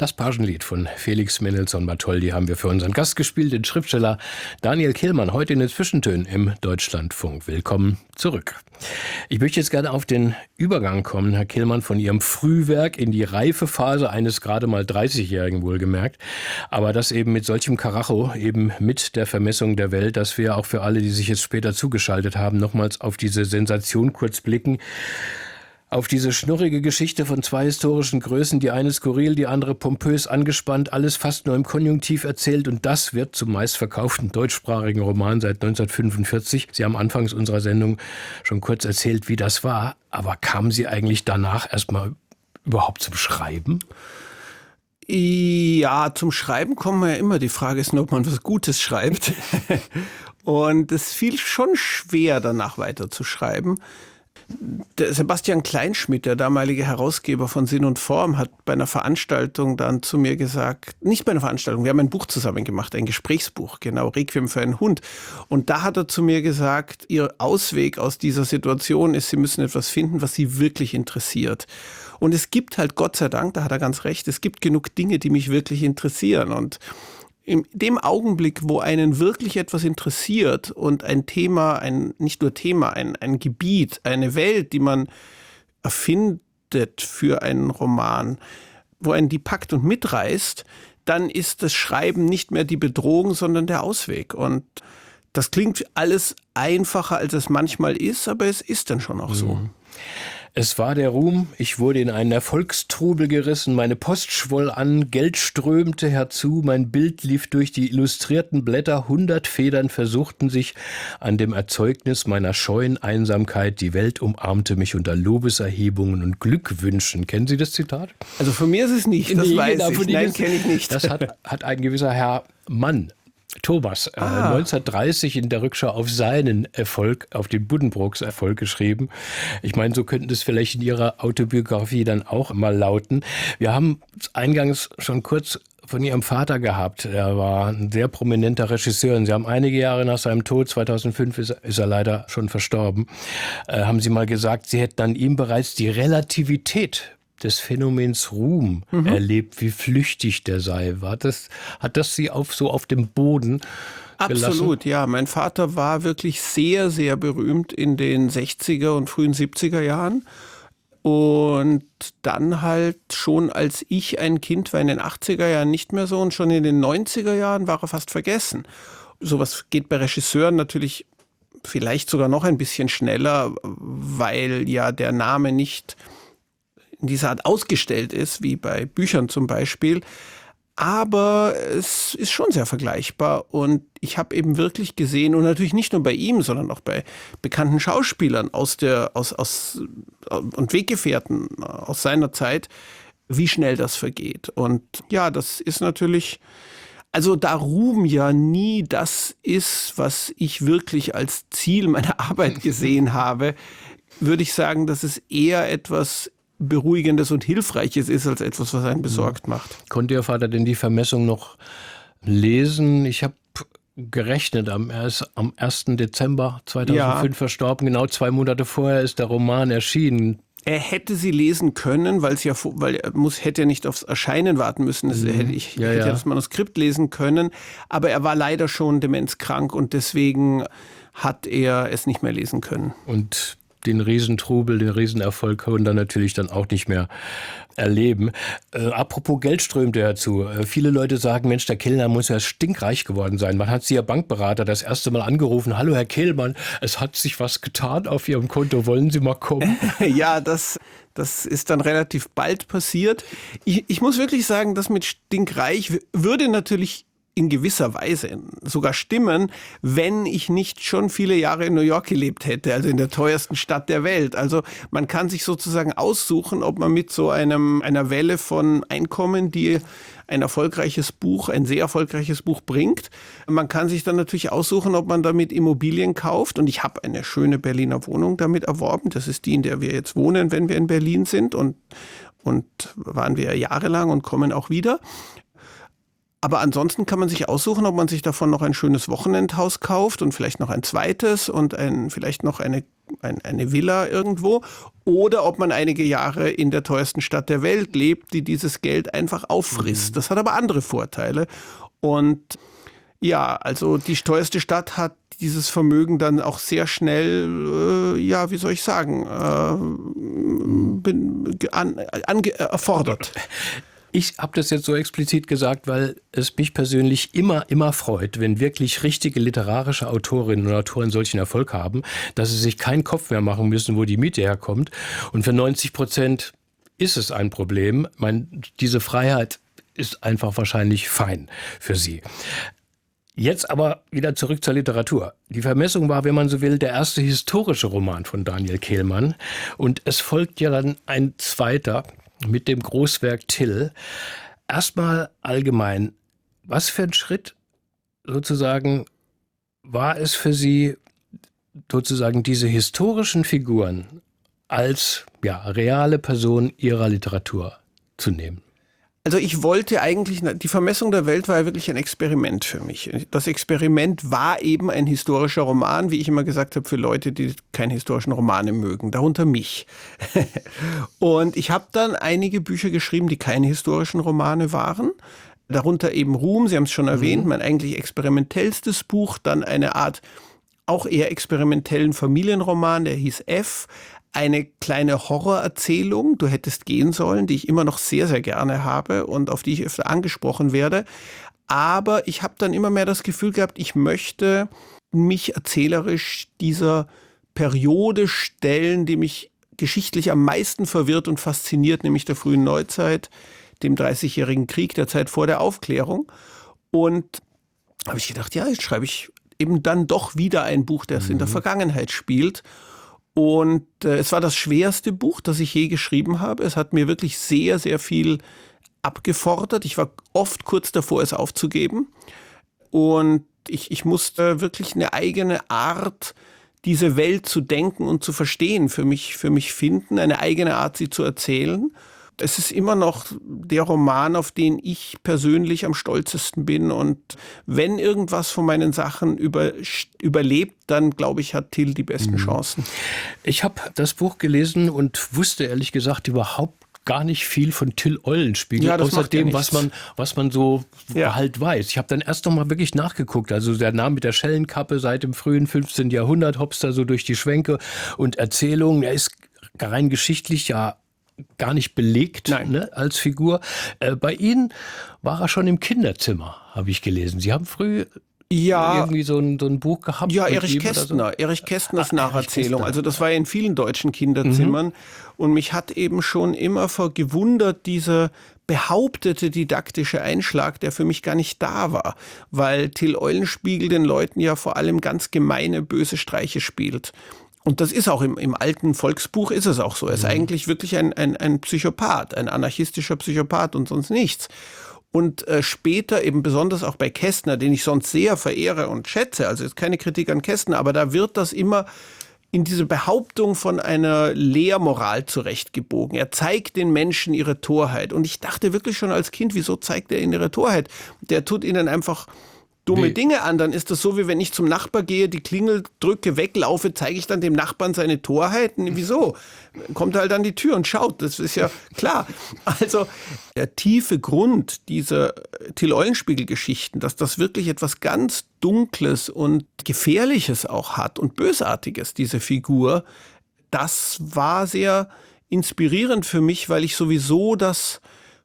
Das Pagenlied von Felix Mendelssohn-Bartholdy haben wir für unseren Gast gespielt, den Schriftsteller Daniel Kehlmann, heute in den Zwischentönen im Deutschlandfunk. Willkommen zurück. Ich möchte jetzt gerne auf den Übergang kommen, Herr Kehlmann, von Ihrem Frühwerk in die reife Phase eines gerade mal 30-Jährigen wohlgemerkt. Aber das eben mit solchem Karacho, eben mit der Vermessung der Welt, dass wir auch für alle, die sich jetzt später zugeschaltet haben, nochmals auf diese Sensation kurz blicken. Auf diese schnurrige Geschichte von zwei historischen Größen, die eine skurril, die andere pompös angespannt, alles fast nur im Konjunktiv erzählt, und das wird zum meistverkauften deutschsprachigen Roman seit 1945. Sie haben anfangs unserer Sendung schon kurz erzählt, wie das war, aber kamen Sie eigentlich danach erstmal überhaupt zum Schreiben? Ja, zum Schreiben kommen wir ja immer. Die Frage ist nur, ob man was Gutes schreibt. Und es fiel schon schwer, danach weiter zu schreiben. Der Sebastian Kleinschmidt, der damalige Herausgeber von Sinn und Form, hat bei einer Veranstaltung dann zu mir gesagt, nicht bei einer Veranstaltung, wir haben ein Buch zusammen gemacht, ein Gesprächsbuch, genau, Requiem für einen Hund. Und da hat er zu mir gesagt, Ihr Ausweg aus dieser Situation ist, Sie müssen etwas finden, was Sie wirklich interessiert. Und es gibt halt, Gott sei Dank, da hat er ganz recht, es gibt genug Dinge, die mich wirklich interessieren. Und in dem Augenblick, wo einen wirklich etwas interessiert und ein Thema, nicht nur Thema, ein Gebiet, eine Welt, die man erfindet für einen Roman, wo einen die packt und mitreißt, dann ist das Schreiben nicht mehr die Bedrohung, sondern der Ausweg. Und das klingt alles einfacher, als es manchmal ist, aber es ist dann schon auch so. Es war der Ruhm, ich wurde in einen Erfolgstrubel gerissen, meine Post schwoll an, Geld strömte herzu, mein Bild lief durch die illustrierten Blätter, 100 Federn versuchten sich an dem Erzeugnis meiner scheuen Einsamkeit, die Welt umarmte mich unter Lobeserhebungen und Glückwünschen. Kennen Sie das Zitat? Also von mir ist es nicht, das weiß ich, nein, kenne ich nicht. Das hat ein gewisser Herr Mann, Thomas, 1930 in der Rückschau auf seinen Erfolg, auf den Buddenbrooks Erfolg geschrieben. Ich meine, so könnten das vielleicht in Ihrer Autobiografie dann auch mal lauten. Wir haben eingangs schon kurz von Ihrem Vater gehabt. Er war ein sehr prominenter Regisseur. Und Sie haben einige Jahre nach seinem Tod, 2005 ist er leider schon verstorben, haben Sie mal gesagt, Sie hätten an ihm bereits die Relativität des Phänomens Ruhm erlebt, wie flüchtig der sei. Hat das Sie so auf dem Boden gelassen? Absolut, ja. Mein Vater war wirklich sehr, sehr berühmt in den 60er und frühen 70er Jahren. Und dann halt schon, als ich ein Kind war, in den 80er Jahren nicht mehr so, und schon in den 90er Jahren war er fast vergessen. Sowas geht bei Regisseuren natürlich vielleicht sogar noch ein bisschen schneller, weil ja der Name nicht in dieser Art ausgestellt ist, wie bei Büchern zum Beispiel. Aber es ist schon sehr vergleichbar, und ich habe eben wirklich gesehen, und natürlich nicht nur bei ihm, sondern auch bei bekannten Schauspielern und Weggefährten aus seiner Zeit, wie schnell das vergeht. Und ja, das ist natürlich, also da Ruhm ja nie das ist, was ich wirklich als Ziel meiner Arbeit gesehen habe, würde ich sagen, dass es eher etwas Beruhigendes und Hilfreiches ist, als etwas, was einen besorgt macht. Konnte Ihr Vater denn die Vermessung noch lesen? Ich habe gerechnet, er ist am 1. Dezember 2005 verstorben. Genau 2 Monate vorher ist der Roman erschienen. Er hätte sie lesen können, weil hätte ja nicht aufs Erscheinen warten müssen. Ich hätte ja das Manuskript lesen können, aber er war leider schon demenzkrank, und deswegen hat er es nicht mehr lesen können. Und den Riesentrubel, den Riesenerfolg können dann natürlich dann auch nicht mehr erleben. Apropos Geld strömte herzu. Viele Leute sagen, Mensch, der Kellner muss ja stinkreich geworden sein. Man hat Sie, Ihr Bankberater, das erste Mal angerufen. Hallo, Herr Kehlmann, es hat sich was getan auf Ihrem Konto. Wollen Sie mal kommen? Ja, das ist dann relativ bald passiert. Ich muss wirklich sagen, das mit stinkreich würde natürlich in gewisser Weise sogar stimmen, wenn ich nicht schon viele Jahre in New York gelebt hätte, also in der teuersten Stadt der Welt. Also man kann sich sozusagen aussuchen, ob man mit so einer Welle von Einkommen, die ein sehr erfolgreiches Buch bringt. Man kann sich dann natürlich aussuchen, ob man damit Immobilien kauft. Und ich habe eine schöne Berliner Wohnung damit erworben. Das ist die, in der wir jetzt wohnen, wenn wir in Berlin sind. Und waren wir jahrelang und kommen auch wieder. Aber ansonsten kann man sich aussuchen, ob man sich davon noch ein schönes Wochenendhaus kauft und vielleicht noch ein zweites und vielleicht noch eine eine Villa irgendwo, oder ob man einige Jahre in der teuersten Stadt der Welt lebt, die dieses Geld einfach auffrisst. Das hat aber andere Vorteile. Und ja, also die teuerste Stadt hat dieses Vermögen dann auch sehr schnell, wie soll ich sagen, erfordert. Ich habe das jetzt so explizit gesagt, weil es mich persönlich immer freut, wenn wirklich richtige literarische Autorinnen und Autoren solchen Erfolg haben, dass sie sich keinen Kopf mehr machen müssen, wo die Miete herkommt. Und für 90% ist es ein Problem. Ich meine, diese Freiheit ist einfach wahrscheinlich fein für sie. Jetzt aber wieder zurück zur Literatur. Die Vermessung war, wenn man so will, der erste historische Roman von Daniel Kehlmann. Und es folgt ja dann ein zweiter mit dem Großwerk Till. Erstmal allgemein, was für ein Schritt sozusagen war es für Sie, sozusagen diese historischen Figuren als reale Person Ihrer Literatur zu nehmen? Also ich wollte eigentlich, die Vermessung der Welt war ja wirklich ein Experiment für mich. Das Experiment war eben ein historischer Roman, wie ich immer gesagt habe, für Leute, die keine historischen Romane mögen, darunter mich. Und ich habe dann einige Bücher geschrieben, die keine historischen Romane waren. Darunter eben Ruhm, Sie haben es schon erwähnt, mein eigentlich experimentellstes Buch, dann eine Art auch eher experimentellen Familienroman, der hieß F. Eine kleine Horrorerzählung, Du hättest gehen sollen, die ich immer noch sehr, sehr gerne habe und auf die ich öfter angesprochen werde. Aber ich habe dann immer mehr das Gefühl gehabt, ich möchte mich erzählerisch dieser Periode stellen, die mich geschichtlich am meisten verwirrt und fasziniert, nämlich der frühen Neuzeit, dem 30-jährigen Krieg, der Zeit vor der Aufklärung. Und habe ich gedacht, ja, jetzt schreibe ich eben dann doch wieder ein Buch, das in der Vergangenheit spielt. Und es war das schwerste Buch, das ich je geschrieben habe. Es hat mir wirklich sehr, sehr viel abgefordert. Ich war oft kurz davor, es aufzugeben. Und ich musste wirklich eine eigene Art, diese Welt zu denken und zu verstehen, für mich finden. Eine eigene Art, sie zu erzählen. Es ist immer noch der Roman, auf den ich persönlich am stolzesten bin. Und wenn irgendwas von meinen Sachen überlebt, dann glaube ich, hat Till die besten Chancen. Ich habe das Buch gelesen und wusste ehrlich gesagt überhaupt gar nicht viel von Till Eulenspiegel, außer dem, was man so halt weiß. Ich habe dann erst noch mal wirklich nachgeguckt. Also der Name mit der Schellenkappe seit dem frühen 15. Jahrhundert, hopst da so durch die Schwänke und Erzählungen. Er ist rein geschichtlich gar nicht belegt, ne, als Figur. Bei Ihnen war er schon im Kinderzimmer, habe ich gelesen. Sie haben früh irgendwie so ein Buch gehabt. Ja, Erich Kästner. So. Erich Kästners Nacherzählung. Kästner. Also das war ja in vielen deutschen Kinderzimmern. Und mich hat eben schon immer gewundert, dieser behauptete didaktische Einschlag, der für mich gar nicht da war. Weil Till Eulenspiegel den Leuten ja vor allem ganz gemeine, böse Streiche spielt. Und das ist auch im alten Volksbuch ist es auch so. Er ist eigentlich wirklich ein Psychopath, ein anarchistischer Psychopath und sonst nichts. Und später eben besonders auch bei Kästner, den ich sonst sehr verehre und schätze, also ist keine Kritik an Kästner, aber da wird das immer in diese Behauptung von einer Lehrmoral zurechtgebogen. Er zeigt den Menschen ihre Torheit. Und ich dachte wirklich schon als Kind, wieso zeigt er ihnen ihre Torheit? Der tut ihnen einfach dumme Dinge an, dann ist das so, wie wenn ich zum Nachbar gehe, die Klingel drücke, weglaufe, zeige ich dann dem Nachbarn seine Torheiten. Wieso? Kommt halt an die Tür und schaut, das ist ja klar. Also der tiefe Grund dieser Till Eulenspiegel-Geschichten, dass das wirklich etwas ganz Dunkles und Gefährliches auch hat und Bösartiges, diese Figur, das war sehr inspirierend für mich, weil ich sowieso das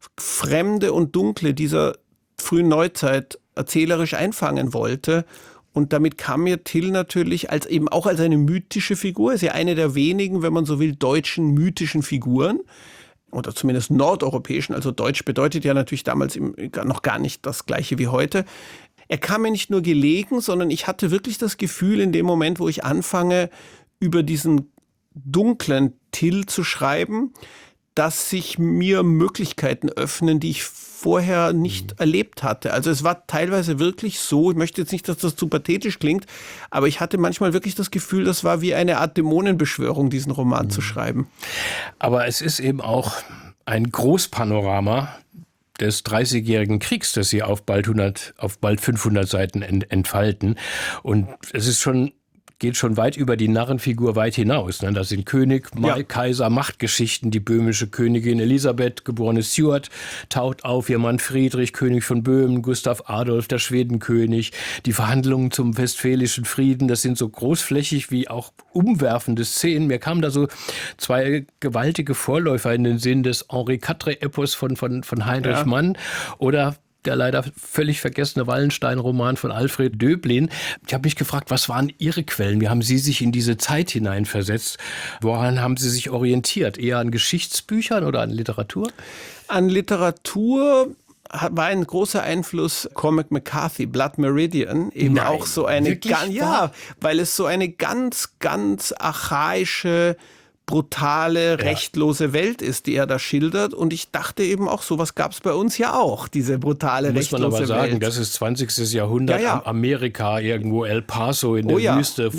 Fremde und Dunkle dieser frühen Neuzeit erzählerisch einfangen wollte. Und damit kam mir Till natürlich eben auch als eine mythische Figur, ist ja eine der wenigen, wenn man so will, deutschen mythischen Figuren. Oder zumindest nordeuropäischen, also Deutsch bedeutet ja natürlich damals noch gar nicht das Gleiche wie heute. Er kam mir nicht nur gelegen, sondern ich hatte wirklich das Gefühl, in dem Moment, wo ich anfange, über diesen dunklen Till zu schreiben, dass sich mir Möglichkeiten öffnen, die ich vorher nicht erlebt hatte. Also es war teilweise wirklich so, ich möchte jetzt nicht, dass das zu pathetisch klingt, aber ich hatte manchmal wirklich das Gefühl, das war wie eine Art Dämonenbeschwörung, diesen Roman zu schreiben. Aber es ist eben auch ein Großpanorama des 30-jährigen Kriegs, das Sie auf bald 500 Seiten entfalten. Und es ist schon geht schon weit über die Narrenfigur weit hinaus. Ne? Das sind König, Kaiser, Machtgeschichten. Die böhmische Königin Elisabeth, geborene Stuart, taucht auf, ihr Mann Friedrich, König von Böhmen, Gustav Adolf, der Schwedenkönig. Die Verhandlungen zum Westfälischen Frieden, das sind so großflächig wie auch umwerfende Szenen. Mir kamen da so zwei gewaltige Vorläufer in den Sinn des Henri-Quatre-Epos von Heinrich Mann oder der leider völlig vergessene Wallenstein-Roman von Alfred Döblin. Ich habe mich gefragt, was waren Ihre Quellen? Wie haben Sie sich in diese Zeit hineinversetzt? Woran haben Sie sich orientiert? Eher an Geschichtsbüchern oder an Literatur? An Literatur war ein großer Einfluss Cormac McCarthy, Blood Meridian, eben Nein, auch so eine weil es so eine ganz, ganz archaische, brutale, rechtlose Welt ist, die er da schildert. Und ich dachte eben auch, sowas gab es bei uns ja auch, diese brutale, rechtlose Welt. Muss man aber sagen, das ist 20. Jahrhundert, Amerika, irgendwo El Paso in der Wüste.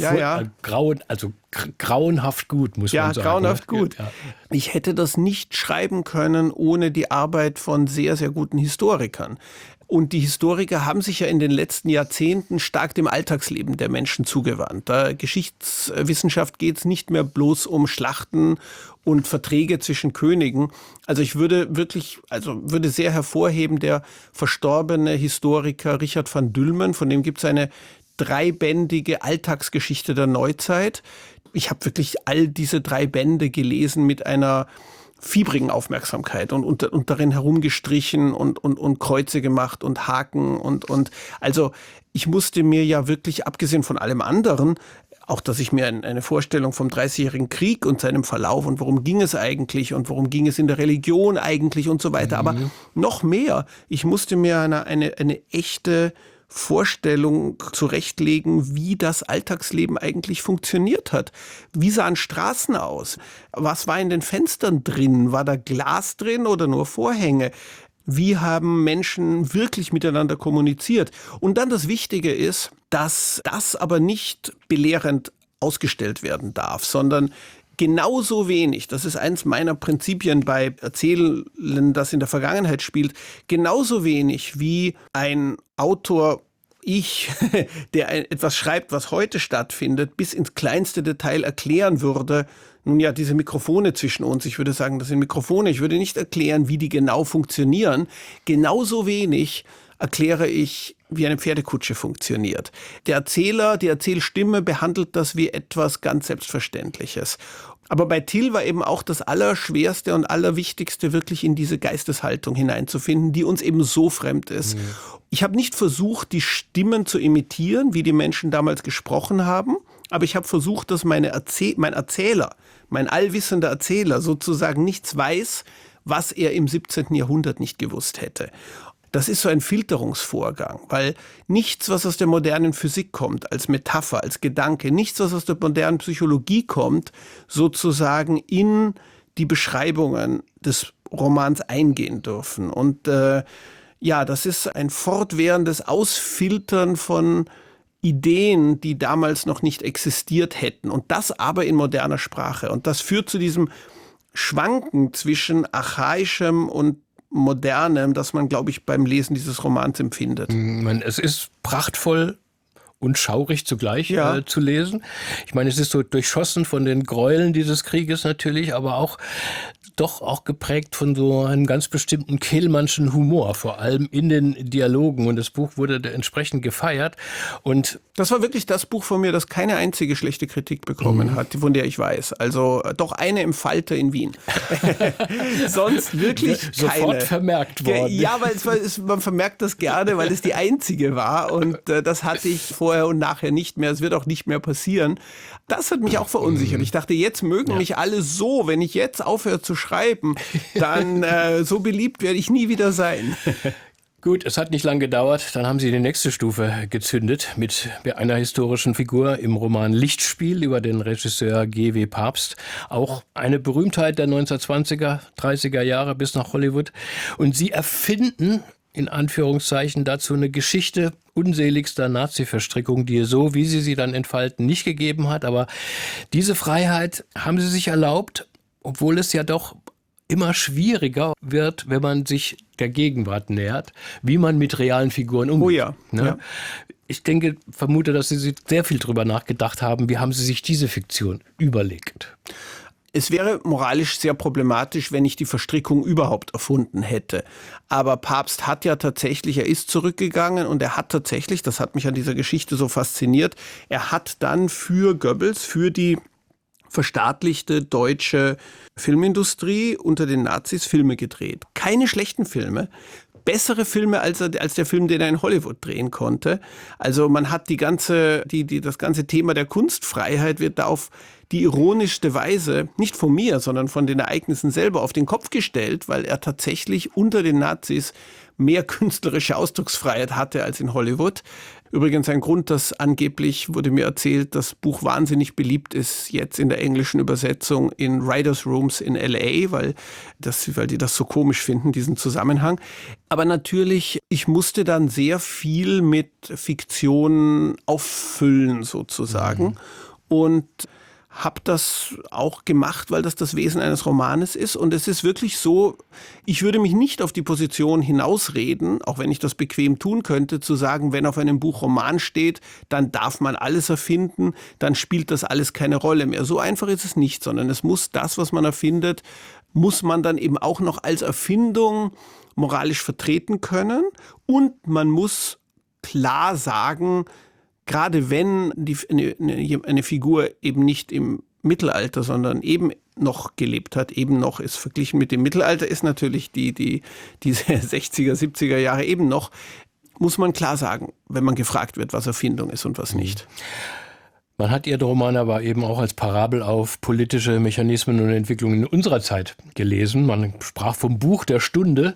Grauenhaft gut, muss man sagen. Ja, grauenhaft gut. Ja. Ich hätte das nicht schreiben können ohne die Arbeit von sehr, sehr guten Historikern. Und die Historiker haben sich ja in den letzten Jahrzehnten stark dem Alltagsleben der Menschen zugewandt. Da Geschichtswissenschaft geht es nicht mehr bloß um Schlachten und Verträge zwischen Königen. Also ich würde sehr hervorheben, der verstorbene Historiker Richard van Dülmen, von dem gibt es eine 3-bändige Alltagsgeschichte der Neuzeit. Ich habe wirklich all diese 3 Bände gelesen mit einer fiebrigen Aufmerksamkeit und darin herumgestrichen und Kreuze gemacht und Haken und also ich musste mir ja wirklich, abgesehen von allem anderen, auch dass ich mir eine Vorstellung vom 30-jährigen Krieg und seinem Verlauf und worum ging es eigentlich und worum ging es in der Religion eigentlich und so weiter, aber noch mehr, ich musste mir eine echte Vorstellung zurechtlegen, wie das Alltagsleben eigentlich funktioniert hat. Wie sahen Straßen aus? Was war in den Fenstern drin? War da Glas drin oder nur Vorhänge? Wie haben Menschen wirklich miteinander kommuniziert? Und dann das Wichtige ist, dass das aber nicht belehrend ausgestellt werden darf, sondern genauso wenig, das ist eins meiner Prinzipien bei Erzählen, das in der Vergangenheit spielt, genauso wenig wie ein Autor, der etwas schreibt, was heute stattfindet, bis ins kleinste Detail erklären würde. Nun ja, diese Mikrofone zwischen uns, ich würde sagen, das sind Mikrofone, ich würde nicht erklären, wie die genau funktionieren. Genauso wenig erkläre ich, wie eine Pferdekutsche funktioniert. Der Erzähler, die Erzählstimme behandelt das wie etwas ganz Selbstverständliches. Aber bei Till war eben auch das Allerschwerste und Allerwichtigste, wirklich in diese Geisteshaltung hineinzufinden, die uns eben so fremd ist. Mhm. Ich habe nicht versucht, die Stimmen zu imitieren, wie die Menschen damals gesprochen haben, aber ich habe versucht, dass mein Erzähler, mein allwissender Erzähler sozusagen nichts weiß, was er im 17. Jahrhundert nicht gewusst hätte. Das ist so ein Filterungsvorgang, weil nichts, was aus der modernen Physik kommt, als Metapher, als Gedanke, nichts, was aus der modernen Psychologie kommt, sozusagen in die Beschreibungen des Romans eingehen dürfen. Und das ist ein fortwährendes Ausfiltern von Ideen, die damals noch nicht existiert hätten. Und das aber in moderner Sprache. Und das führt zu diesem Schwanken zwischen archaischem und Modernem, das man, glaube ich, beim Lesen dieses Romans empfindet. Es ist prachtvoll und schaurig zugleich zu lesen. Ich meine, es ist so durchschossen von den Gräueln dieses Krieges natürlich, aber auch geprägt von so einem ganz bestimmten Kehlmannschen Humor, vor allem in den Dialogen. Und das Buch wurde entsprechend gefeiert. Und das war wirklich das Buch von mir, das keine einzige schlechte Kritik bekommen hat, von der ich weiß. Also doch eine im Falter in Wien. Sonst wirklich keine. Sofort vermerkt worden. Ja, weil man vermerkt das gerne, weil es die einzige war. Und das hatte ich vorher und nachher nicht mehr. Es wird auch nicht mehr passieren. Das hat mich auch verunsichert. Ich dachte, jetzt mögen mich alle so, wenn ich jetzt aufhöre zu schreiben, dann so beliebt werde ich nie wieder sein. Gut, es hat nicht lange gedauert. Dann haben Sie die nächste Stufe gezündet mit einer historischen Figur im Roman Lichtspiel über den Regisseur G.W. Pabst. Auch eine Berühmtheit der 1920er, 30er Jahre bis nach Hollywood. Und Sie erfinden in Anführungszeichen dazu eine Geschichte unseligster Nazi-Verstrickung, die es so, wie sie dann entfalten, nicht gegeben hat. Aber diese Freiheit haben Sie sich erlaubt, obwohl es ja doch immer schwieriger wird, wenn man sich der Gegenwart nähert, wie man mit realen Figuren umgeht. Oh ja. Ich vermute, dass Sie sehr viel drüber nachgedacht haben. Wie haben Sie sich diese Fiktion überlegt? Es wäre moralisch sehr problematisch, wenn ich die Verstrickung überhaupt erfunden hätte. Aber Pabst hat ja tatsächlich, er ist zurückgegangen und er hat tatsächlich, das hat mich an dieser Geschichte so fasziniert, er hat dann für Goebbels, für die verstaatlichte deutsche Filmindustrie unter den Nazis Filme gedreht. Keine schlechten Filme. Bessere Filme als der Film, den er in Hollywood drehen konnte. Also man hat das ganze Thema der Kunstfreiheit wird da auf die ironischste Weise, nicht von mir, sondern von den Ereignissen selber auf den Kopf gestellt, weil er tatsächlich unter den Nazis mehr künstlerische Ausdrucksfreiheit hatte als in Hollywood. Übrigens ein Grund, dass angeblich, wurde mir erzählt, das Buch wahnsinnig beliebt ist jetzt in der englischen Übersetzung in Writers' Rooms in L.A., weil die das so komisch finden, diesen Zusammenhang. Aber natürlich, ich musste dann sehr viel mit Fiktion auffüllen sozusagen und habe das auch gemacht, weil das Wesen eines Romanes ist. Und es ist wirklich so, ich würde mich nicht auf die Position hinausreden, auch wenn ich das bequem tun könnte, zu sagen, wenn auf einem Buch Roman steht, dann darf man alles erfinden, dann spielt das alles keine Rolle mehr. So einfach ist es nicht, sondern es muss das, was man erfindet, muss man dann eben auch noch als Erfindung moralisch vertreten können. Und man muss klar sagen, gerade wenn eine Figur eben nicht im Mittelalter, sondern eben noch gelebt hat, eben noch ist verglichen mit dem Mittelalter, ist natürlich diese 60er, 70er Jahre eben noch, muss man klar sagen, wenn man gefragt wird, was Erfindung ist und was nicht. Man hat Ihren Roman aber eben auch als Parabel auf politische Mechanismen und Entwicklungen in unserer Zeit gelesen. Man sprach vom Buch der Stunde.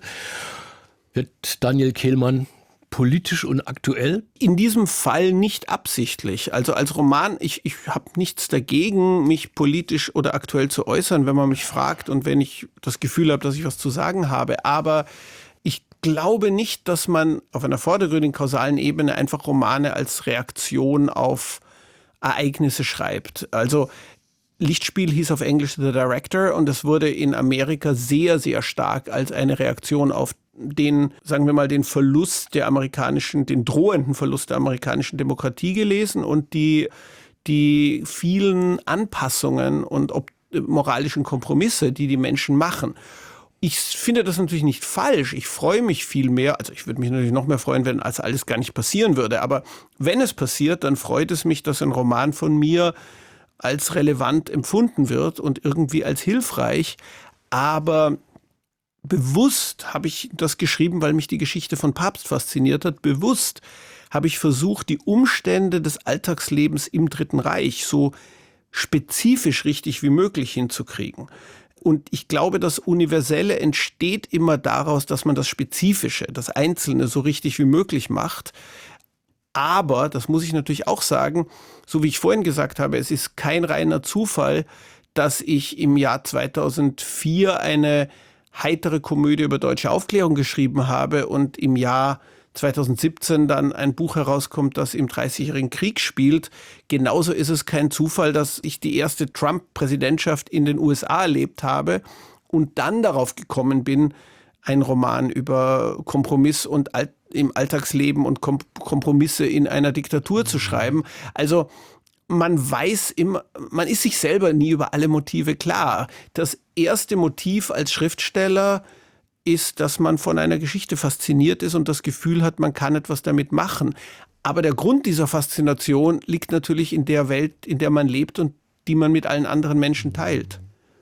Wird Daniel Kehlmann politisch und aktuell? In diesem Fall nicht absichtlich. Also als Roman, ich habe nichts dagegen, mich politisch oder aktuell zu äußern, wenn man mich fragt und wenn ich das Gefühl habe, dass ich was zu sagen habe. Aber ich glaube nicht, dass man auf einer vordergründigen kausalen Ebene einfach Romane als Reaktion auf Ereignisse schreibt. Also Lichtspiel hieß auf Englisch The Director und es wurde in Amerika sehr, sehr stark als eine Reaktion auf den Verlust der den drohenden Verlust der amerikanischen Demokratie gelesen und die vielen Anpassungen und moralischen Kompromisse, die Menschen machen. Ich finde das natürlich nicht falsch. Ich freue mich viel mehr. Also ich würde mich natürlich noch mehr freuen, wenn als alles gar nicht passieren würde. Aber wenn es passiert, dann freut es mich, dass ein Roman von mir als relevant empfunden wird und irgendwie als hilfreich. Aber bewusst habe ich das geschrieben, weil mich die Geschichte von Pabst fasziniert hat. Bewusst habe ich versucht, die Umstände des Alltagslebens im Dritten Reich so spezifisch richtig wie möglich hinzukriegen. Und ich glaube, das Universelle entsteht immer daraus, dass man das Spezifische, das Einzelne so richtig wie möglich macht. Aber, das muss ich natürlich auch sagen, so wie ich vorhin gesagt habe, es ist kein reiner Zufall, dass ich im Jahr 2004 eine heitere Komödie über deutsche Aufklärung geschrieben habe und im Jahr 2017 dann ein Buch herauskommt, das im 30-jährigen Krieg spielt. Genauso ist es kein Zufall, dass ich die erste Trump-Präsidentschaft in den USA erlebt habe und dann darauf gekommen bin, einen Roman über Kompromiss und im Alltagsleben und Kompromisse in einer Diktatur zu schreiben. Also man ist sich selber nie über alle Motive klar. Das erste Motiv als Schriftsteller ist, dass man von einer Geschichte fasziniert ist und das Gefühl hat, man kann etwas damit machen. Aber der Grund dieser Faszination liegt natürlich in der Welt, in der man lebt und die man mit allen anderen Menschen teilt.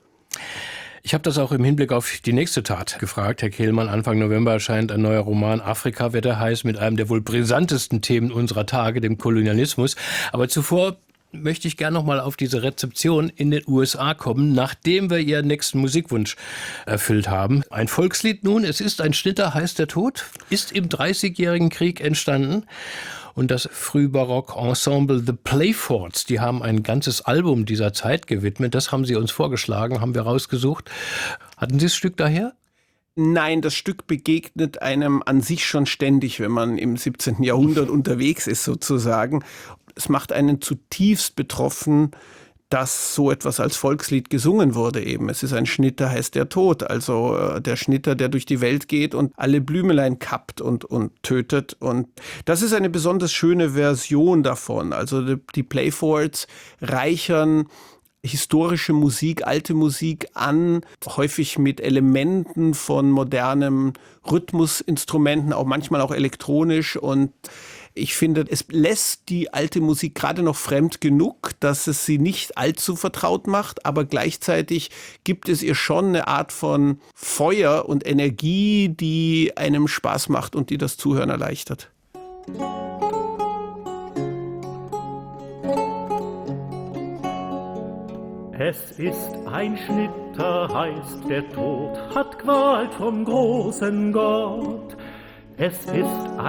Ich habe das auch im Hinblick auf die nächste Tat gefragt. Herr Kehlmann, Anfang November erscheint ein neuer Roman, Afrika wird er heißen, mit einem der wohl brisantesten Themen unserer Tage, dem Kolonialismus. Aber zuvor möchte ich gerne noch mal auf diese Rezeption in den USA kommen, nachdem wir Ihren nächsten Musikwunsch erfüllt haben. Ein Volkslied nun, es ist ein Schnitter, heißt der Tod, ist im 30-jährigen Krieg entstanden. Und das Frühbarock-Ensemble The Playfords, die haben ein ganzes Album dieser Zeit gewidmet. Das haben Sie uns vorgeschlagen, haben wir rausgesucht. Hatten Sie das Stück daher? Nein, das Stück begegnet einem an sich schon ständig, wenn man im 17. Jahrhundert unterwegs ist sozusagen. Es macht einen zutiefst betroffen. dass so etwas als Volkslied gesungen wurde eben. Es ist ein Schnitter heißt der Tod, also der Schnitter, der durch die Welt geht und alle Blümelein kappt und tötet. Und das ist eine besonders schöne Version davon. Also die Playfords reichern historische Musik, alte Musik an, häufig mit Elementen von modernen Rhythmusinstrumenten, auch manchmal auch elektronisch. Und ich finde, es lässt die alte Musik gerade noch fremd genug, dass es sie nicht allzu vertraut macht, aber gleichzeitig gibt es ihr schon eine Art von Feuer und Energie, die einem Spaß macht und die das Zuhören erleichtert. Es ist ein Schnitter, heißt der Tod, hat Qual vom großen Gott. Es ist ein